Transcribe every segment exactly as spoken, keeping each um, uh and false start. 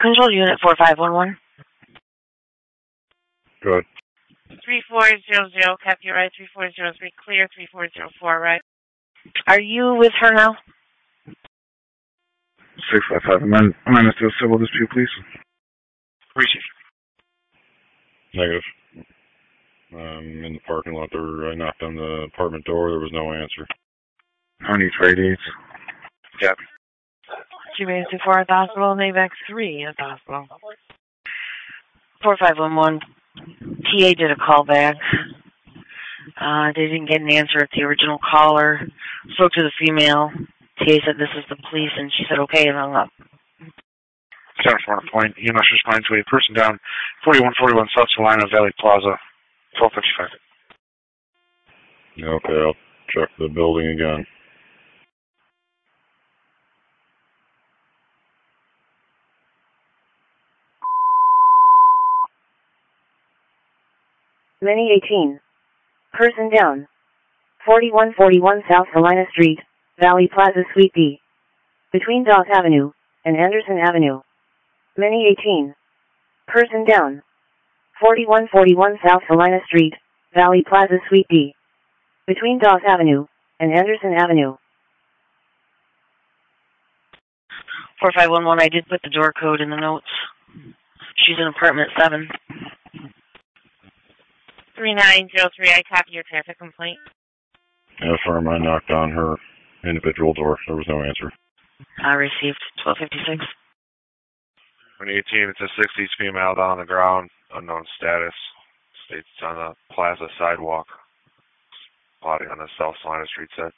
Control unit four five one one. Good. three four zero zero, copy right, three four zero three, clear, three four zero four, right. Are you with her now? six five five, am I, am I still civil dispute, please? Receive. Negative. Um, in the parking lot, there, I knocked on the apartment door, there was no answer. I need for eighty-eight. Copy. Two Base two four at the hospital, Navax three at the hospital. four five one one. T A did a call back. Uh, they didn't get an answer at the original caller. Spoke to the female. T A said this is the police, and she said okay and hung up. seven four point, E M S responding to a person down, forty-one forty-one South Salina Valley Plaza, twelve fifty-five. Okay, I'll check the building again. Many eighteen. Person down. forty-one forty-one South Salina Street, Valley Plaza Suite B. Between Dawes Avenue and Anderson Avenue. Many eighteen. Person down. forty-one forty-one South Salina Street, Valley Plaza Suite B. Between Dawes Avenue and Anderson Avenue. four five one one, I did put the door code in the notes. She's in apartment seven. three nine zero three, I copy your traffic complaint. Yeah, firm, I knocked on her individual door, there was no answer. I received twelve fifty-six. twenty eighteen, it's a sixties female down on the ground, unknown status. States on the plaza sidewalk. Body on the South Salina Street set.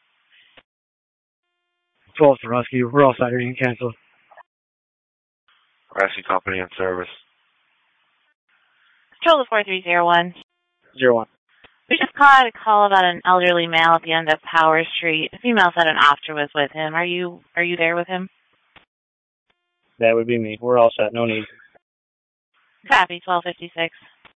twelve to rescue. We're all set here. You can cancel. Rescue company in service. Control to four three zero one. Zero one. We just caught a call about an elderly male at the end of Power Street. The female said an officer was with him. Are you are you there with him? That would be me. We're all set. No need. Copy, twelve fifty-six.